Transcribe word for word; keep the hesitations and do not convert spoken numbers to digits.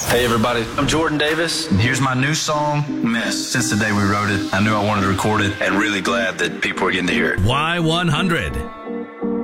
Hey everybody, I'm Jordan Davis, and here's my new song, Miss. Since the day we wrote it, I knew I wanted to record it, and really glad that people are getting to hear it. Y one hundred.